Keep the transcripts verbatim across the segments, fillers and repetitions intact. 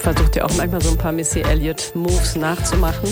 Versucht ihr auch manchmal so ein paar Missy Elliott-Moves nachzumachen?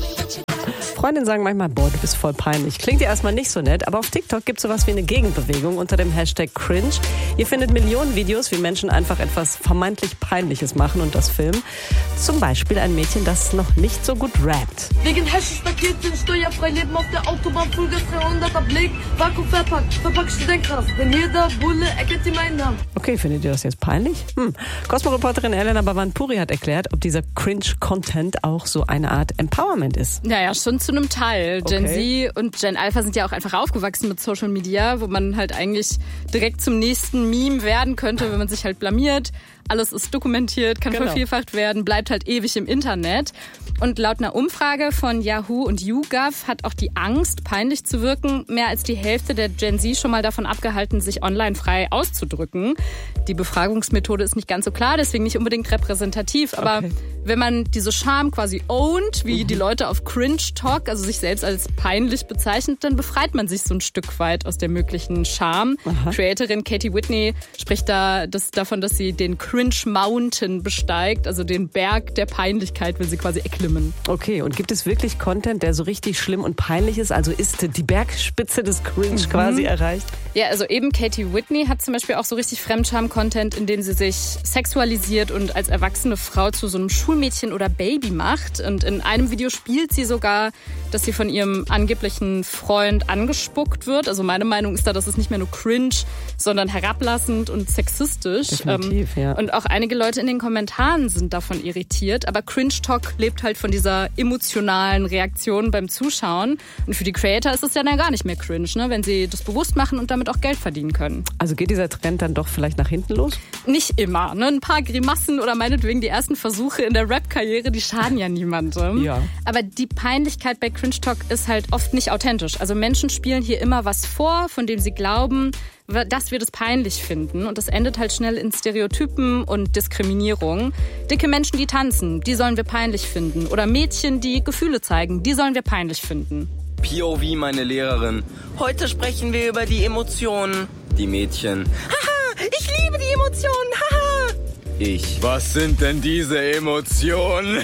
Freundinnen sagen manchmal, boah, du bist voll peinlich. Klingt ja erstmal nicht so nett, aber auf TikTok gibt es sowas wie eine Gegenbewegung unter dem Hashtag Cringe. Ihr findet Millionen Videos, wie Menschen einfach etwas vermeintlich Peinliches machen und das filmen. Zum Beispiel ein Mädchen, das noch nicht so gut rappt. Wegen Hashtag sind steuerfrei leben auf der Autobahn, Vollgas dreihunderter Blick, Vakuum verpackt, verpackt Studentkraft. Denn jeder Bulle erkennt sie meinen Namen. Okay, findet ihr das jetzt peinlich? Hm. Cosmo-Reporterin Elena Bavan-Puri hat erklärt, ob dieser Cringe-Content auch so eine Art Empowerment ist. Naja, schon zu einem Teil. Gen Okay. Z und Gen Alpha sind ja auch einfach aufgewachsen mit Social Media, wo man halt eigentlich direkt zum nächsten Meme werden könnte, wenn man sich halt blamiert. Alles ist dokumentiert, kann Genau. vervielfacht werden, bleibt halt ewig im Internet. Und laut einer Umfrage von Yahoo und YouGov hat auch die Angst, peinlich zu wirken, mehr als die Hälfte der Gen Z schon mal davon abgehalten, sich online frei auszudrücken. Die Befragungsmethode ist nicht ganz so klar, deswegen nicht unbedingt repräsentativ. Aber Okay. wenn man diese Scham quasi ownt, wie die Leute auf Cringe Talk, also sich selbst als peinlich bezeichnet, dann befreit man sich so ein Stück weit aus der möglichen Scham. Aha. Creatorin Katie Whitney spricht da das, davon, dass sie den Cringe Mountain besteigt, also den Berg der Peinlichkeit, will sie quasi erklimmen. Okay, und gibt es wirklich Content, der so richtig schlimm und peinlich ist? Also ist die Bergspitze des Cringe quasi erreicht? Ja, also eben Katie Whitney hat zum Beispiel auch so richtig Fremdscham-Content, in dem sie sich sexualisiert und als erwachsene Frau zu so einem Schulmädchen oder Baby macht. Und in einem Video spielt sie sogar, dass sie von ihrem angeblichen Freund angespuckt wird. Also meine Meinung ist da, das ist nicht mehr nur cringe, sondern herablassend und sexistisch. Definitiv, ja. Und auch einige Leute in den Kommentaren sind davon irritiert. Aber Cringe Talk lebt halt von dieser emotionalen Reaktion beim Zuschauen. Und für die Creator ist es ja dann gar nicht mehr cringe, ne? Wenn sie das bewusst machen und damit auch Geld verdienen können. Also geht dieser Trend dann doch vielleicht nach hinten los? Nicht immer. Ne? Ein paar Grimassen oder meinetwegen die ersten Versuche in der Rap-Karriere, die schaden ja niemandem. Ja. Aber die Peinlichkeit bei Cringe Talk ist halt oft nicht authentisch. Also Menschen spielen hier immer was vor, von dem sie glauben, dass wir das peinlich finden. Und das endet halt schnell in Stereotypen und Diskriminierung. Dicke Menschen, die tanzen, die sollen wir peinlich finden. Oder Mädchen, die Gefühle zeigen, die sollen wir peinlich finden. P O V, meine Lehrerin. Heute sprechen wir über die Emotionen. Die Mädchen. Haha, ich liebe die Emotionen. Haha. Ich. Was sind denn diese Emotionen?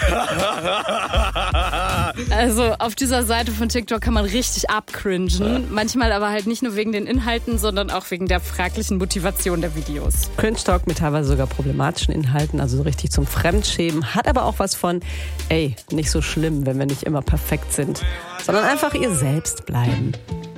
Also auf dieser Seite von TikTok kann man richtig abcringen. Manchmal aber halt nicht nur wegen den Inhalten, sondern auch wegen der fraglichen Motivation der Videos. Cringe Talk mit teilweise sogar problematischen Inhalten, also so richtig zum Fremdschämen, hat aber auch was von, ey, nicht so schlimm, wenn wir nicht immer perfekt sind, sondern einfach ihr selbst bleiben.